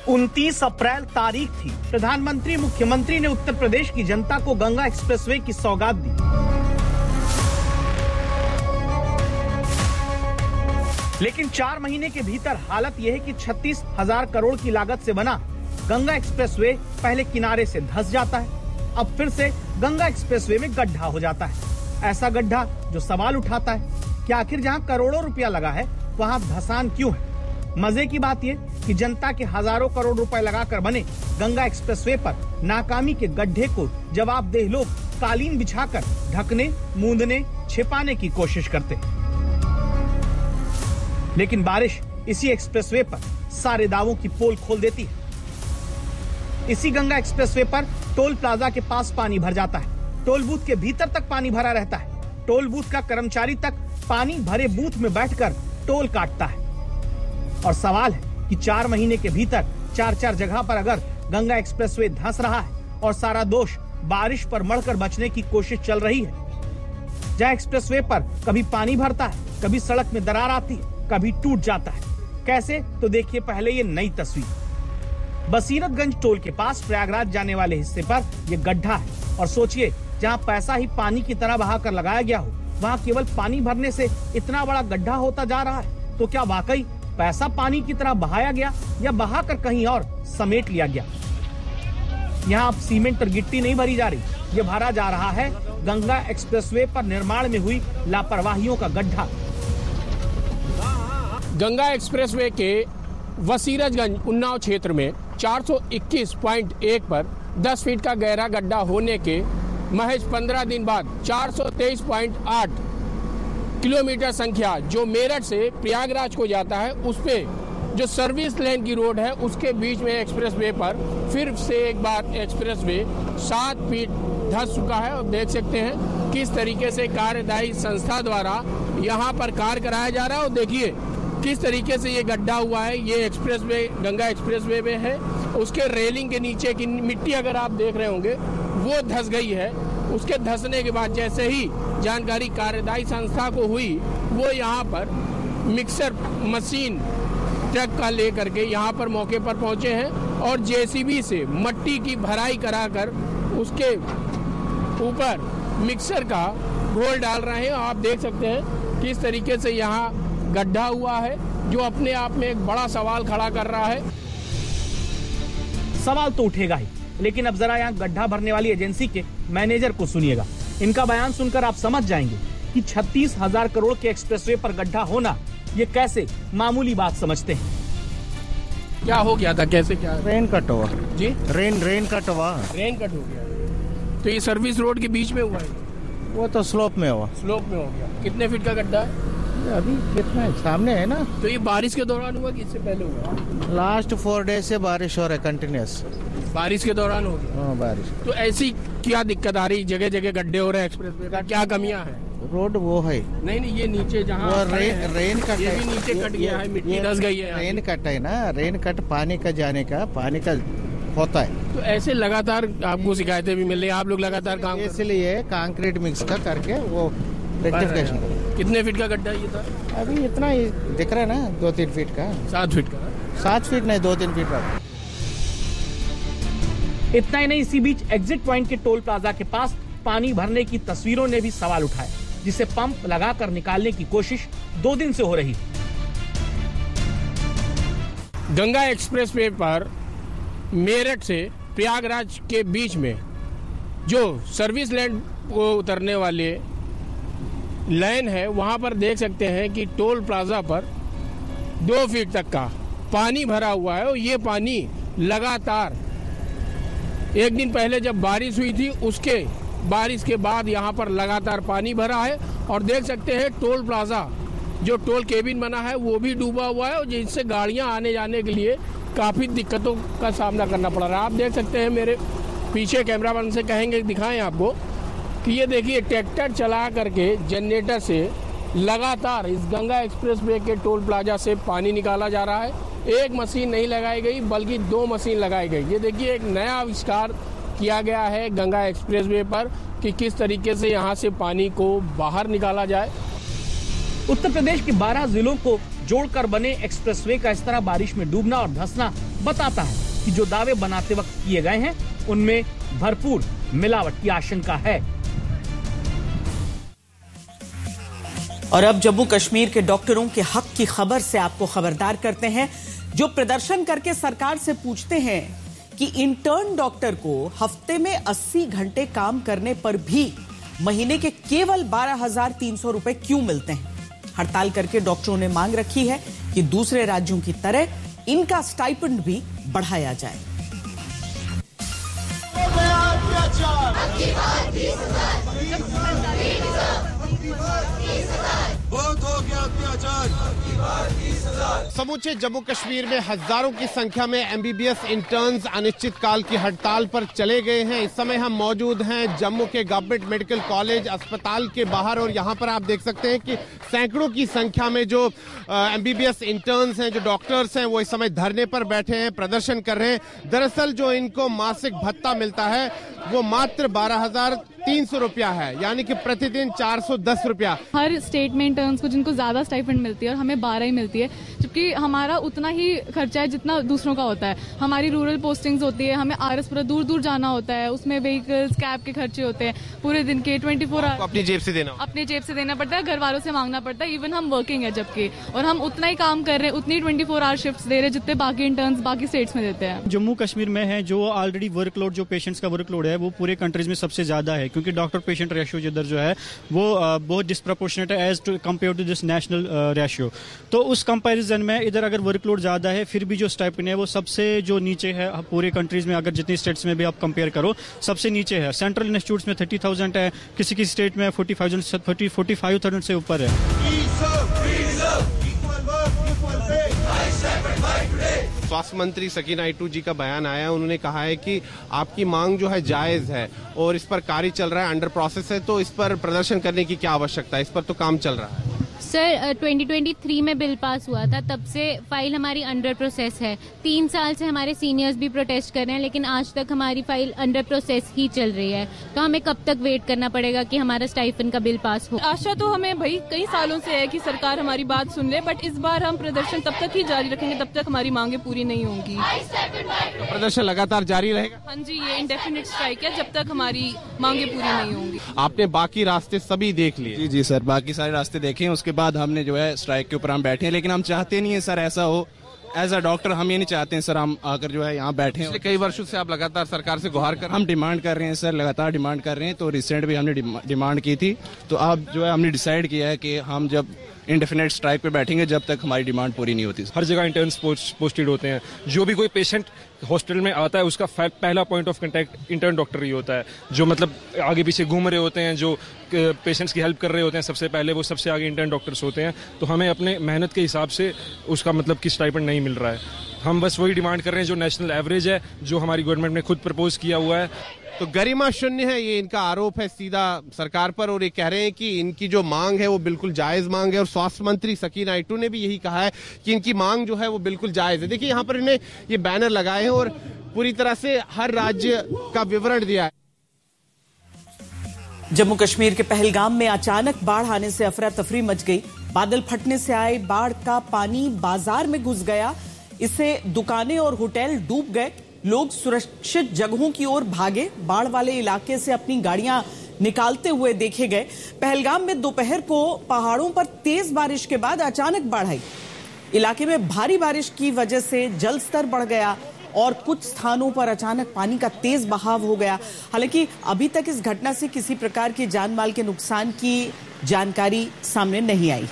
29 अप्रैल तारीख थी। प्रधानमंत्री मुख्यमंत्री ने उत्तर प्रदेश की जनता को गंगा एक्सप्रेसवे की सौगात दी। लेकिन 4 महीने के भीतर हालत यह है कि 36,000 करोड़ की लागत से बना गंगा एक्सप्रेसवे पहले किनारे से धंस जाता है, अब फिर से गंगा एक्सप्रेसवे में गड्ढा हो जाता है। ऐसा गड्ढा जो सवाल उठाता है कि आखिर जहां करोड़ों रुपया लगा है वहां धंसान क्यों है। मजे की बात यह कि जनता के हजारों करोड़ रुपए लगाकर बने गंगा एक्सप्रेसवे पर नाकामी के गड्ढे को जवाबदेह लोग कालीन बिछाकर ढकने, मूंदने, छिपाने की कोशिश करते हैं। लेकिन बारिश इसी एक्सप्रेसवे पर सारे दावों की पोल खोल देती है। इसी गंगा एक्सप्रेसवे पर टोल प्लाजा के पास पानी भर जाता है। टोल बूथ के भीतर तक पानी भरा रहता है। टोल बूथ का कर्मचारी तक पानी भरे बूथ में बैठकर टोल काटता है। और सवाल है कि 4 महीने के भीतर 4 जगह पर अगर गंगा एक्सप्रेसवे धंस रहा है और सारा दोष बारिश पर मढ़कर बचने की कोशिश चल रही है। जहां एक्सप्रेसवे पर कभी पानी भरता है, कभी सड़क में दरार आती है, कभी टूट जाता है। कैसे? तो देखिए पहले ये नई तस्वीर। बसीरतगंज टोल के पास प्रयागराज जाने वाले हिस्से पर यह गड्ढा है। और सोचिए, जहां पैसा ही पानी की तरह बहाकर लगाया गया हो, वहां केवल पानी भरने से इतना बड़ा गड्ढा होता जा रहा है। तो क्या वाकई पैसा पानी की तरह बहाया गया या बहाकर कहीं और समेट लिया गया? यहाँ अब सीमेंट और गिट्टी नहीं भरी जा रही, ये भरा जा रहा है गंगा एक्सप्रेसवे पर निर्माण में हुई लापरवाहियों का गड्ढा। गंगा एक्सप्रेसवे के वसीरतगंज उन्नाव क्षेत्र में 421.1 पर 10 फीट का गहरा गड्ढा होने के महज 15 दिन बाद 423.8 किलोमीटर संख्या जो मेरठ से प्रयागराज को जाता है, उस पे जो सर्विस लेन की रोड है उसके बीच में एक्सप्रेसवे पर फिर से एक बार एक्सप्रेसवे 7 फीट धंस चुका है। और देख सकते हैं किस तरीके से कार्यदायी संस्था द्वारा यहाँ पर कार्य कराया जा रहा है। और देखिए किस तरीके से ये गड्ढा हुआ है। ये एक्सप्रेसवे गंगा एक्सप्रेसवे में है। उसके रेलिंग के नीचे की मिट्टी अगर आप देख रहे होंगे वो धंस गई है। उसके धंसने के बाद जैसे ही जानकारी कार्यदायी संस्था को हुई, वो यहाँ पर मिक्सर मशीन ट्रक का लेकर के यहाँ पर मौके पर पहुँचे हैं और जेसीबी से मट्टी की भराई कराकर उसके ऊपर मिक्सर का घोल डाल रहे हैं। आप देख सकते हैं किस तरीके से यहाँ गड्ढा हुआ है, जो अपने आप में एक बड़ा सवाल खड़ा कर रहा है। सवाल तो उठेगा ही, लेकिन अब जरा यहाँ गड्ढा भरने वाली एजेंसी के मैनेजर को सुनिएगा। इनका बयान सुनकर आप समझ जाएंगे कि 36,000 करोड़ के एक्सप्रेसवे पर गड्ढा होना ये कैसे मामूली बात समझते हैं। क्या हो गया था, कैसे क्या? रेन कट हुआ जी, रेन कट हुआ। रेन कट हो गया। तो ये सर्विस रोड के बीच में हुआ है? वो तो स्लोप में हुआ। स्लोप में हो गया। कितने फीट का गड्ढा है? अभी कितना है, सामने है ना। तो ये बारिश के दौरान हुआ कि इससे पहले हुआ? लास्ट 4 डेज से बारिश हो रहा है कंटिन्यूस। बारिश के दौरान हो गया? हाँ, बारिश। तो ऐसी क्या दिक्कत आ रही? जगह जगह गड्ढे हो रहे हैं एक्सप्रेसवे का, क्या कमियां हैं? रोड वो है नहीं, ये नीचे जहाँ रेन कट, ये भी नीचे कट गया है, मिट्टी धंस गई है। रेन कट है ना, रेन कट पानी का जाने का, पानी का होता है। तो ऐसे लगातार आपको शिकायतें भी मिल रही है, आप लोग लगातार काम, इसलिए कंक्रीट मिक्स का करके वो रेक्टिफिकेशन। कितने फीट का गड्ढा ये था? अभी इतना ही दिख रहा है ना, 2-3 फीट का। 7 फीट का? 7 फीट नहीं, 2-3 फीट का। इतना ही नहीं, इसी बीच एग्जिट पॉइंट के टोल प्लाजा के पास पानी भरने की तस्वीरों ने भी सवाल उठाया, जिसे पंप लगाकर निकालने की कोशिश 2 दिन से हो रही। गंगा एक्सप्रेसवे पर मेरठ से प्रयागराज के बीच में जो सर्विस लैंड को उतरने वाले लाइन है, वहां पर देख सकते हैं कि टोल प्लाजा पर 2 फीट तक का पानी भरा हुआ है। और ये पानी लगातार, एक दिन पहले जब बारिश हुई थी उसके बारिश के बाद यहाँ पर लगातार पानी भरा है। और देख सकते हैं टोल प्लाजा, जो टोल केबिन बना है वो भी डूबा हुआ है, और जिससे गाड़ियाँ आने जाने के लिए काफ़ी दिक्कतों का सामना करना पड़ रहा है। आप देख सकते हैं, मेरे पीछे कैमरामैन से कहेंगे दिखाएं आपको कि ये देखिए ट्रैक्टर चला करके जनरेटर से लगातार इस गंगा एक्सप्रेसवे के टोल प्लाजा से पानी निकाला जा रहा है। एक मशीन नहीं लगाई गई बल्कि 2 मशीन लगाई गई। ये देखिए एक नया आविष्कार किया गया है गंगा एक्सप्रेसवे पर कि किस तरीके से यहाँ से पानी को बाहर निकाला जाए। उत्तर प्रदेश के 12 जिलों को जोड़कर बने एक्सप्रेसवे का इस तरह बारिश में डूबना और धंसना बताता है कि जो दावे बनाते वक्त किए गए हैं उनमें भरपूर मिलावट की आशंका है। और अब जम्मू कश्मीर के डॉक्टरों के हक की खबर से आपको खबरदार करते हैं, जो प्रदर्शन करके सरकार से पूछते हैं कि इंटर्न डॉक्टर को हफ्ते में 80 घंटे काम करने पर भी महीने के केवल 12,300 रुपए क्यों मिलते हैं। हड़ताल करके डॉक्टरों ने मांग रखी है कि दूसरे राज्यों की तरह इनका स्टाइपेंड भी बढ़ाया जाए। समूचे जम्मू कश्मीर में हजारों की संख्या में एमबीबीएस इंटर्न्स अनिश्चितकाल की हड़ताल पर चले गए हैं। इस समय हम मौजूद हैं जम्मू के गवर्नमेंट मेडिकल कॉलेज अस्पताल के बाहर और यहां पर आप देख सकते हैं कि सैकड़ों की संख्या में जो एमबीबीएस इंटर्न्स हैं, जो डॉक्टर्स हैं, वो इस समय धरने पर बैठे हैं, प्रदर्शन कर रहे हैं। दरअसल जो इनको मासिक भत्ता मिलता है वो मात्र 12,300 रुपया है, यानी कि प्रतिदिन 410 रुपया। हर स्टेट में इंटर्न्स को जिनको ज्यादा स्टाइपेंड मिलती है और हमें 12 ही मिलती है, जबकि हमारा उतना ही खर्चा है जितना दूसरों का होता है। हमारी रूरल पोस्टिंग्स होती है, हमें आरएस पूरा दूर दूर जाना होता है, उसमें व्हीकल्स कैब के खर्चे होते हैं, पूरे दिन के 24 आवर अपनी जेब से देना पड़ता है, घर वालों से मांगना पड़ता है। इवन हम वर्किंग है जबकि, और हम उतना ही काम कर रहे हैं, उतनी 24 आवर शिफ्ट्स दे रहे हैं जितने बाकी इंटर्न्स बाकी स्टेट्स में देते हैं। जम्मू कश्मीर में है जो ऑलरेडी वर्कलोड, जो पेशेंट्स का वर्कलोड है वो पूरे कंट्रीज में सबसे ज्यादा है, क्योंकि डॉक्टर पेशेंट रेशियो जिधर जो है वो बहुत डिस्प्रपोर्शनेट है as to compare to this national ratio. तो उस कंपैरिजन में इधर अगर वर्कलोड ज्यादा है फिर भी जो स्टाइपेंड है वो सबसे जो नीचे है पूरे कंट्रीज में, अगर जितनी स्टेट्स में भी आप कंपेयर करो सबसे नीचे है। सेंट्रल इंस्टीट्यूट्स में 30,000 है, किसी किसी स्टेट में 45,000 से ऊपर है। स्वास्थ्य मंत्री सकीना आइटू जी का बयान आया, उन्होंने कहा है कि आपकी मांग जो है जायज है और इस पर कार्य चल रहा है, अंडर प्रोसेस है, तो इस पर प्रदर्शन करने की क्या आवश्यकता है, इस पर तो काम चल रहा है। सर 2023 में बिल पास हुआ था, तब से फाइल हमारी अंडर प्रोसेस है। 3 साल से हमारे सीनियर्स भी प्रोटेस्ट कर रहे हैं, लेकिन आज तक हमारी फाइल अंडर प्रोसेस ही चल रही है। तो हमें कब तक वेट करना पड़ेगा कि हमारा स्टाइफन का बिल पास हो। आशा तो हमें भाई कई सालों से है कि सरकार हमारी बात सुन ले, बट इस बार हम प्रदर्शन तब तक ही जारी रखेंगे तब तक हमारी मांगे पूरी नहीं होंगी। तो प्रदर्शन लगातार जारी रहेगा? हाँ जी, ये इंडेफिनिट स्ट्राइक है जब तक हमारी मांगे पूरी नहीं होंगी। आपने बाकी रास्ते सभी देख लिए? जी सर, बाकी सारे रास्ते देखे हैं, उसके बाद हमने जो है स्ट्राइक के ऊपर हम बैठे हैं, लेकिन हम चाहते नहीं है सर ऐसा हो। एज अ डॉक्टर हम ये नहीं चाहते हैं सर हम आकर जो है यहाँ बैठे हैं। कई वर्षों से आप लगातार सरकार से गुहार कर, हम डिमांड कर रहे हैं सर, लगातार डिमांड कर रहे हैं। तो रिसेंट भी हमने डिमांड की थी, तो अब जो है हमने डिसाइड किया है कि हम जब इंडेफिनेट स्ट्राइक पे बैठेंगे जब तक हमारी डिमांड पूरी नहीं होती। हर जगह इंटर्न्स पोस्टेड होते हैं, जो भी कोई पेशेंट हॉस्पिटल में आता है उसका पहला point of contact intern doctor ही होता है, जो मतलब आगे पीछे घूम रहे होते हैं, जो पेशेंट्स की हेल्प कर रहे होते हैं, सबसे पहले वो सबसे आगे इंटर्न डॉक्टर्स होते हैं। तो हमें अपने मेहनत के हिसाब से उसका मतलब कि स्टाइपेंड नहीं मिल रहा है। हम बस वही डिमांड कर रहे हैं जो नेशनल एवरेज है, जो हमारी गवर्नमेंट ने खुद प्रपोज किया हुआ है। तो गरिमा शून्य है, ये इनका आरोप है सीधा सरकार पर, और ये कह रहे हैं कि इनकी जो मांग है वो बिल्कुल जायज मांग है। और स्वास्थ्य मंत्री सकीना आइटू ने भी यही कहा है कि इनकी मांग जो है वो बिल्कुल जायज है। देखिए यहाँ पर इन्हें ये बैनर लगाए हैं और पूरी तरह से हर राज्य का विवरण दिया है। जम्मू कश्मीर के पहलगाम में अचानक बाढ़ आने से अफरा तफरी मच गई। बादल फटने से आए बाढ़ का पानी बाजार में घुस गया, इससे दुकानें और होटल डूब गए। लोग सुरक्षित जगहों की ओर भागे, बाढ़ वाले इलाके से अपनी गाड़ियां निकालते हुए देखे गए। पहलगाम में दोपहर को पहाड़ों पर तेज बारिश के बाद अचानक बाढ़ आई। इलाके में भारी बारिश की वजह से जल स्तर बढ़ गया और कुछ स्थानों पर अचानक पानी का तेज बहाव हो गया। हालांकि अभी तक इस घटना से किसी प्रकार के जान माल के नुकसान की जानकारी सामने नहीं आई।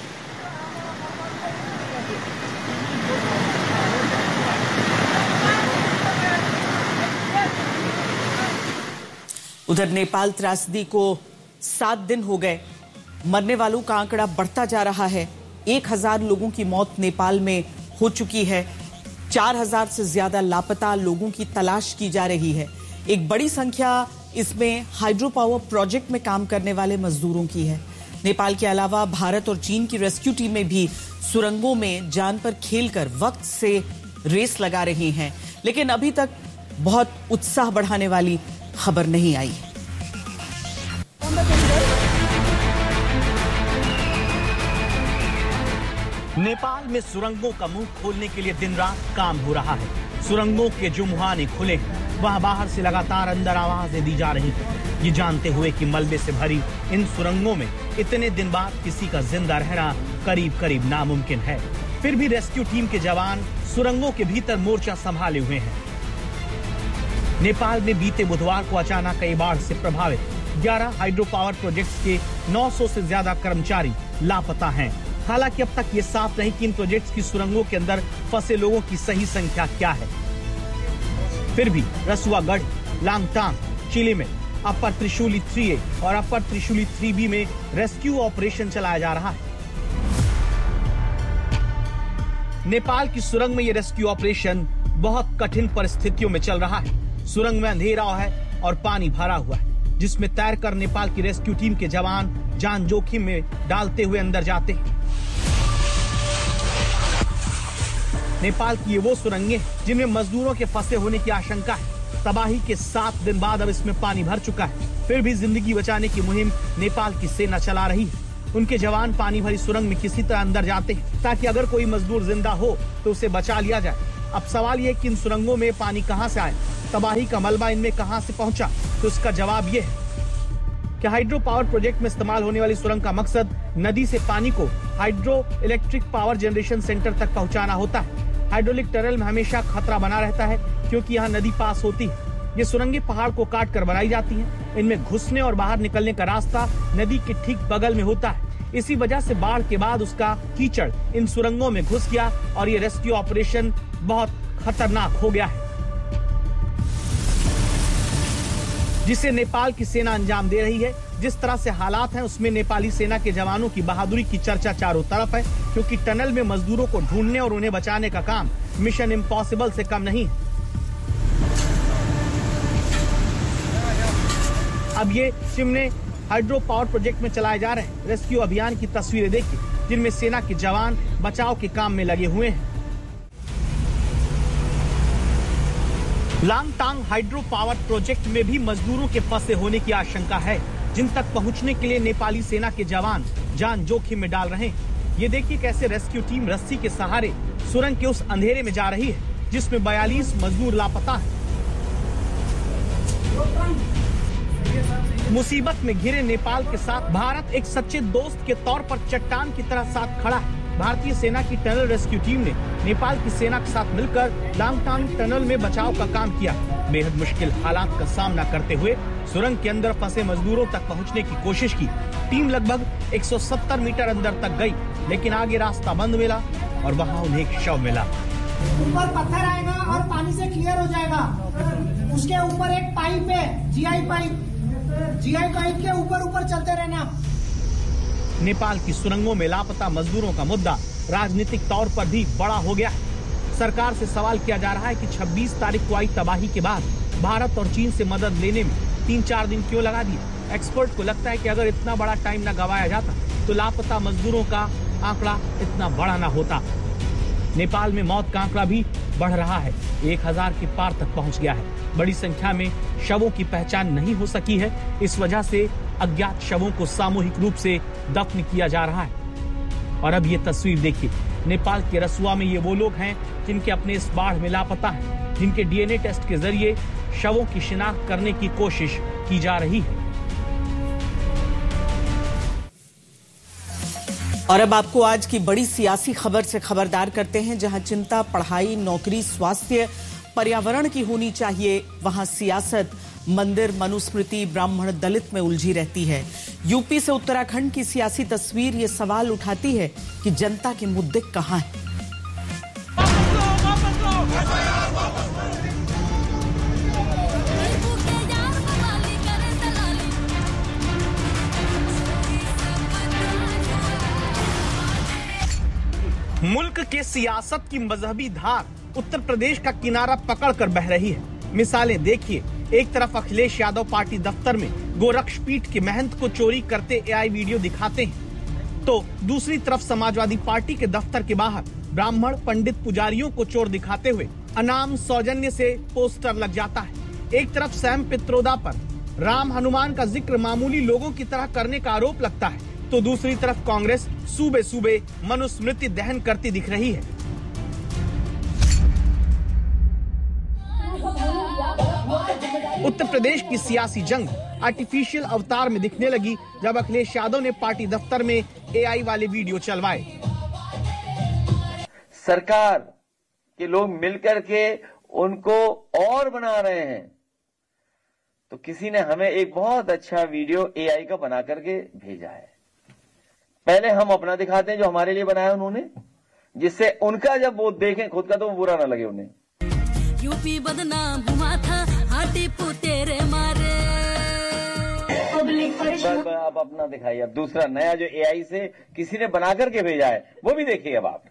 उधर नेपाल त्रासदी को 7 दिन हो गए, मरने वालों का आंकड़ा बढ़ता जा रहा है। 1000 लोगों की मौत नेपाल में हो चुकी है। 4000 से ज्यादा लापता लोगों की तलाश की जा रही है। एक बड़ी संख्या इसमें हाइड्रो पावर प्रोजेक्ट में काम करने वाले मजदूरों की है। नेपाल के अलावा भारत और चीन की रेस्क्यू टीमें भी सुरंगों में जान पर खेलकर वक्त से रेस लगा रही हैं, लेकिन अभी तक बहुत उत्साह बढ़ाने वाली खबर नहीं आई। नेपाल में सुरंगों का मुंह खोलने के लिए दिन रात काम हो रहा है। सुरंगों के जो मुहाने खुले हैं, वहां बाहर से लगातार अंदर आवाजें दी जा रही हैं, ये जानते हुए कि मलबे से भरी इन सुरंगों में इतने दिन बाद किसी का जिंदा रहना करीब करीब नामुमकिन है। फिर भी रेस्क्यू टीम के जवान सुरंगों के भीतर मोर्चा संभाले हुए हैं। नेपाल में बीते बुधवार को अचानक कई बाढ़ से प्रभावित 11 हाइड्रो पावर प्रोजेक्ट्स के 900 से ज्यादा कर्मचारी लापता हैं। हालांकि अब तक ये साफ नहीं कि इन प्रोजेक्ट्स की सुरंगों के अंदर फंसे लोगों की सही संख्या क्या है। फिर भी रसुआगढ़, लांगटांग, चिलीमेट, अपर त्रिशूली 3A और अपर त्रिशूली 3B में रेस्क्यू ऑपरेशन चलाया जा रहा है। नेपाल की सुरंग में ये रेस्क्यू ऑपरेशन बहुत कठिन परिस्थितियों में चल रहा है। सुरंग में अंधेरा है और पानी भरा हुआ है, जिसमें तैरकर नेपाल की रेस्क्यू टीम के जवान जान जोखिम में डालते हुए अंदर जाते हैं। नेपाल की ये वो सुरंगें जिनमें मजदूरों के फंसे होने की आशंका है। तबाही के 7 दिन बाद अब इसमें पानी भर चुका है। फिर भी जिंदगी बचाने की मुहिम नेपाल की सेना चला रही है। उनके जवान पानी भरी सुरंग में किसी तरह अंदर जाते हैं ताकि अगर कोई मजदूर जिंदा हो तो उसे बचा लिया जाए। अब सवाल ये कि इन सुरंगों में पानी कहां से आया, तबाही का मलबा इनमें कहां से पहुंचा, तो इसका जवाब ये है कि हाइड्रो पावर प्रोजेक्ट में इस्तेमाल होने वाली सुरंग का मकसद नदी से पानी को hydro electric power generation centre तक पहुंचाना होता है। हाइड्रोलिक टनल में हमेशा खतरा बना रहता है क्योंकि यहाँ नदी पास होती है। ये सुरंगें पहाड़ को काट कर बनाई जाती हैं। इनमें घुसने और बाहर निकलने का रास्ता नदी के ठीक बगल में होता है। इसी वजह से बाढ़ के बाद उसका कीचड़ इन सुरंगों में घुस गया और ये रेस्क्यू ऑपरेशन बहुत खतरनाक हो गया है, जिसे नेपाल की सेना अंजाम दे रही है। जिस तरह से हालात हैं उसमें नेपाली सेना के जवानों की बहादुरी की चर्चा चारों तरफ है, क्योंकि टनल में मजदूरों को ढूंढने और उन्हें बचाने का काम मिशन इम्पॉसिबल से कम नहीं है। अब ये चिमने हाइड्रो पावर प्रोजेक्ट में चलाए जा रहे रेस्क्यू अभियान की तस्वीरें देखिए, जिनमें सेना के जवान बचाव के काम में लगे हुए हैं। लांगटांग हाइड्रो पावर प्रोजेक्ट में भी मजदूरों के फंसे होने की आशंका है, जिन तक पहुंचने के लिए नेपाली सेना के जवान जान जोखिम में डाल रहे हैं। ये देखिए कैसे रेस्क्यू टीम रस्सी के सहारे सुरंग के उस अंधेरे में जा रही है, जिसमें 42 मजदूर लापता हैं। मुसीबत में घिरे नेपाल के साथ भारत एक सच्चे दोस्त के तौर पर चट्टान की तरह साथ खड़ा है। भारतीय सेना की टनल रेस्क्यू टीम ने नेपाल की सेना के साथ मिलकर लांगटांग टनल में बचाव का काम किया। बेहद मुश्किल हालात का सामना करते हुए सुरंग के अंदर फंसे मजदूरों तक पहुंचने की कोशिश की। टीम लगभग 170 मीटर अंदर तक गई, लेकिन आगे रास्ता बंद मिला और वहां उन्हें एक शव मिला। ऊपर पत्थर आएगा और पानी से क्लियर हो जाएगा। उसके ऊपर एक पाइप है, जीआई पाइप के ऊपर चलते रहना। नेपाल की सुरंगों में लापता मजदूरों का मुद्दा राजनीतिक तौर पर भी बड़ा हो गया है। सरकार से सवाल किया जा रहा है कि 26 तारीख को आई तबाही के बाद भारत और चीन से मदद लेने में 3-4 दिन क्यों लगा दिए। एक्सपर्ट को लगता है कि अगर इतना बड़ा टाइम न गवाया जाता तो लापता मजदूरों का आंकड़ा इतना बड़ा न होता। नेपाल में मौत का आंकड़ा भी बढ़ रहा है, 1000 के पार तक पहुंच गया है। बड़ी संख्या में शवों की पहचान नहीं हो सकी है। इस वजह से अज्ञात शवों को सामूहिक रूप से दफन किया जा रहा है। और अब ये तस्वीर देखिए, नेपाल के रसुआ में ये वो लोग हैं जिनके अपने इस बाढ़ में लापता हैं, जिनके डीएनए टेस्ट के जरिए शवों की शिनाख्त करने की कोशिश की जा रही है। और अब आपको आज की बड़ी सियासी खबर से खबरदार करते हैं, जहां चिंता पढ़ाई, नौकरी, स्वास्थ्य, पर्यावरण की होनी चाहिए, वहां सियासत मंदिर, मनुस्मृति, ब्राह्मण, दलित में उलझी रहती है। यूपी से उत्तराखंड की सियासी तस्वीर ये सवाल उठाती है कि जनता के मुद्दे कहां हैं। मुल्क के सियासत की मजहबी धार उत्तर प्रदेश का किनारा पकड़कर बह रही है। मिसालें देखिए, एक तरफ अखिलेश यादव पार्टी दफ्तर में गोरक्षपीठ के महंत को चोरी करते एआई वीडियो दिखाते हैं, तो दूसरी तरफ समाजवादी पार्टी के दफ्तर के बाहर ब्राह्मण पंडित पुजारियों को चोर दिखाते हुए अनाम सौजन्य से पोस्टर लग जाता है। एक तरफ सैम पित्रोदा पर राम हनुमान का जिक्र मामूली लोगों की तरह करने का आरोप लगता है, तो दूसरी तरफ कांग्रेस सूबे सूबे मनुस्मृति दहन करती दिख रही है। उत्तर प्रदेश की सियासी जंग आर्टिफिशियल अवतार में दिखने लगी जब अखिलेश यादव ने पार्टी दफ्तर में AI वाले वीडियो चलवाए। सरकार के लोग मिलकर के उनको और बना रहे हैं, तो किसी ने हमें एक बहुत अच्छा वीडियो AI का बना करके भेजा है। पहले हम अपना दिखाते हैं जो हमारे लिए बनाया उन्होंने, जिससे उनका जब वो देखें खुद का तो वो बुरा ना लगे उन्हें। यूपी बदनाम हुआ था हाटी तेरे मारे। अब अपना दिखाइए। अब दूसरा नया जो AI से किसी ने बना करके भेजा है वो भी देखिए अब आप।